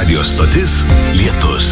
Radio stotis Lietus.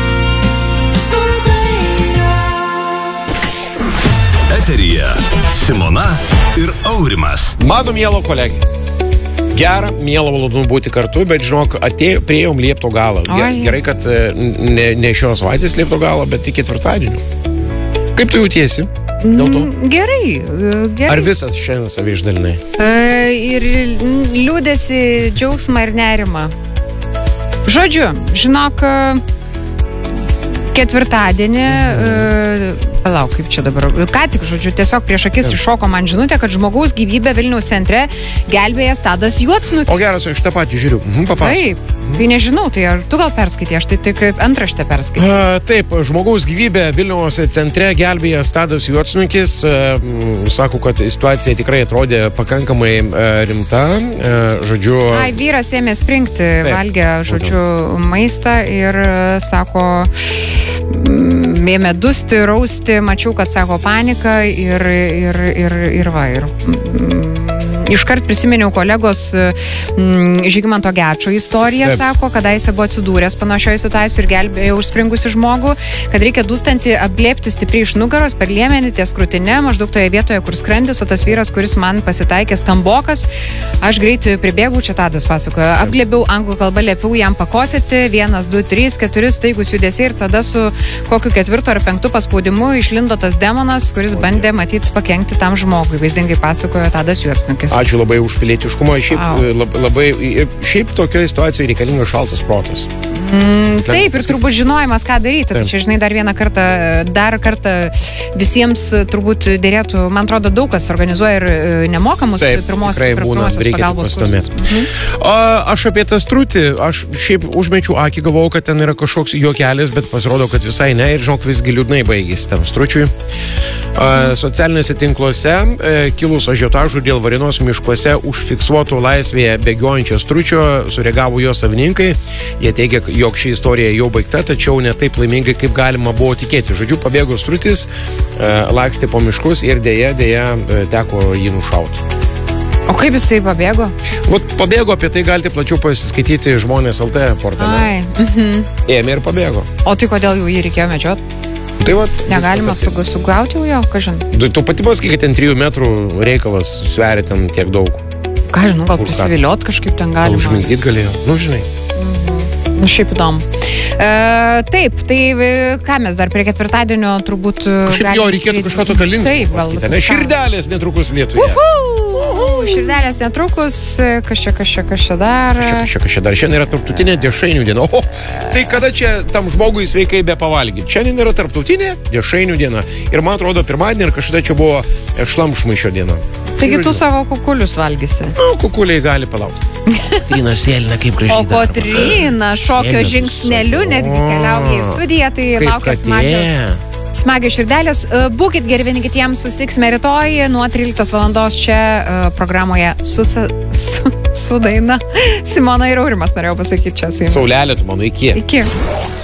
Eteryje Simona ir Aurimas. Mano mielo kolegė. Gera, mielo malonu būti kartu, bet žinok, priėjom liepto galą. Gerai, kad ne šios savaitės liepto galą, bet tik ketvirtadienį. Kaip tu jautiesi dėl to? Gerai. Ar visas šiandien savai išdalinai? Ir liūdėsi, džiaugsmą ir nerimą. Žodžiu, žinok, ketvirtadienį, palauk, kaip čia dabar, ką tik, žodžiu, tiesiog prieš akis iššoko man žinutė, kad žmogaus gyvybę Vilniaus centre gelbėjęs Tadas Juodsnukis. O geras, aš tą patį žiūriu. Taip, tai nežinau, tai ar tu gal perskaitė, aš tai tik antraštę perskaitė. Taip, žmogaus gyvybę Vilniaus centre gelbėjęs Tadas Juodsnukis. Sako, kad situacija tikrai atrodė pakankamai rimta. Žodžiu... Vyras ėmė springti, valgė, žodžiu, maistą ir sako... ėmė dusti, rausti, mačiau, kad sako panika ir iškart prisiminiau kolegos Žygimanto Gečo istoriją, sako, kadaise buvo atsidūręs panašioje situacijoje ir gelbėjo užspringusi žmogų, kad reikia dūstantį apglėbti stipriai iš nugaros per liemenį ties krūtinę, maždaug toje vietoje, kur skrandis, o tas vyras, kuris man pasitaikė stambokas, aš greitai pribėgau, čia Tadas pasakojo, apglėbiau anglų kalbą, liepiau jam pakosėti, 1, 2, 3, 4 staigus judesiai ir tada su kokiu 4 ar 5 paspaudimu išlindo tas demonas, kuris bandė matyti pakenkti tam žmogui, vaizdingai pasakojo Tadas Juodsnukis. Ačiū labai už pilietiškumą. Šiaip tokioje situacijoje reikalingas šaltas protas. Taip, ir turbūt žinojimas, ką daryti. Tai čia, žinai, dar kartą visiems turbūt dėrėtų, man atrodo, daug kas organizuoja ir nemokamus pirmosios pagalbos kursus. Aš apie tą strutį, aš šiaip užmečiau akį, galvojau, kad ten yra kažkoks juokelis, bet pasirodo, kad visai ne, ir žinok, visgi liūdnai baigėsi tam stručiui. Socialinėse tinkluose kilus ažiotažų dėl Varėnos miškuose užfiksuotų laisvėje bėgiojančio stručio sureagavo jo savininkai. Jie teigia, jog ši istorija jau baigta, tačiau ne taip laimingai, kaip galima buvo tikėti. Žodžiu, pabėgo strutis, lakstė po miškus ir dėja teko jį nušauti. O kaip jisai pabėgo? Pabėgo, apie tai galite plačiau pasiskaityti Žmonės LT portale. Ėmė ir pabėgo. O tai kodėl jų jį reikėjo medžioti? Tai negalima sugauti jau, kažin? Tu pati pasakai, kad ten 3 metrų reikalas sveria ten tiek daug. Ką žinau, gal prisiviliot kažkaip ten galima. Užmigdyt galėjo, žinai. Šiaip įdomu. Taip, tai ką mes dar prie ketvirtadienio turbūt... Kažkaip jo reikėtų kažko tokio linksmo. Širdelės netrukus Lietuvoje. Širdelės netrukus, kas čia dar? Šiandien yra tarptautinė dešrainių diena. Tai kada čia tam žmogui sveikai be pavalgyti? Šiandien yra tarptautinė dešrainių diena. Ir man atrodo, pirmadienį ir kažkada čia buvo šlamšmaišio diena. Taigi tu savo kukulius valgysi? Kukuliai gali palaukti. Trina sėlina kaip gražiai. O Kotryna šokio žingsneliu netgi keliauja į studiją, tai laukia smagios širdelės. Būkit geri vieni kitiems, susitiksime rytoj nuo 13 valandos čia programoje su daina. Simona ir Aurimas norėjau pasakyti čia su jumis. Saulelė, tu mano, iki.